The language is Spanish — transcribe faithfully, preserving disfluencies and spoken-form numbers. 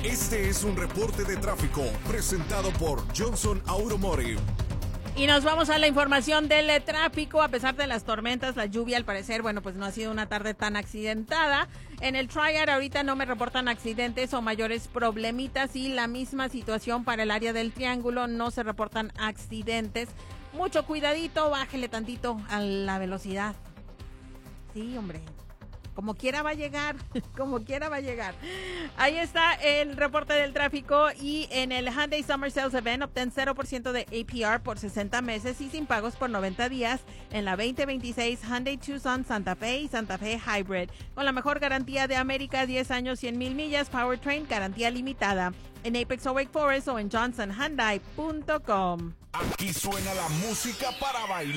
Este es un reporte de tráfico presentado por Johnson Automotive. Y nos vamos a la información del eh, tráfico. A pesar de las tormentas, la lluvia, al parecer, bueno, pues no ha sido una tarde tan accidentada. En el Triad ahorita no me reportan accidentes o mayores problemitas, y la misma situación para el área del Triángulo, no se reportan accidentes. Mucho cuidadito, bájele tantito a la velocidad. Sí, hombre. Como quiera va a llegar, como quiera va a llegar. Ahí está el reporte del tráfico. Y en el Hyundai Summer Sales Event obtén cero por ciento de A P R por sesenta meses y sin pagos por noventa días en la veinte veintiséis Hyundai Tucson, Santa Fe y Santa Fe Hybrid. Con la mejor garantía de América, diez años, cien mil millas, Powertrain, garantía limitada. En Apex o Wake Forest o en johnson hyundai punto com. Aquí suena la música para bailar.